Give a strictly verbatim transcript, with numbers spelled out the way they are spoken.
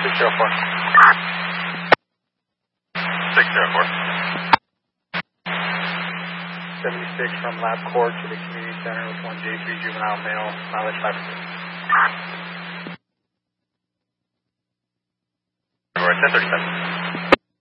six zero four. six zero four. seventy-six from LabCorp to the community center with one J three juvenile male, mileage five six. We're at ten thirty-seven.